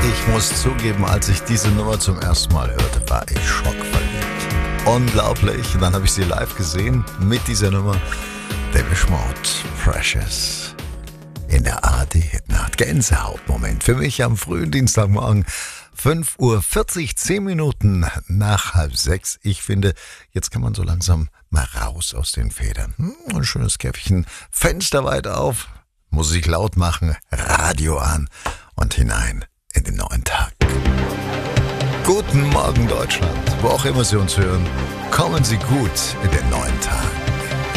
Ich muss zugeben, als ich diese Nummer zum ersten Mal hörte, war ich schockverliebt. Unglaublich. Und dann habe ich sie live gesehen mit dieser Nummer. Depeche Mode, Precious. In der ARD-Hitnacht. Gänsehautmoment für mich am frühen Dienstagmorgen. 5:40 Uhr, 10 Minuten nach 5:30. Ich finde, jetzt kann man so langsam mal raus aus den Federn. Ein schönes Käffchen, Fenster weit auf, Musik laut machen, Radio an und hinein in den neuen Tag. Guten Morgen Deutschland, wo auch immer Sie uns hören. Kommen Sie gut in den neuen Tag.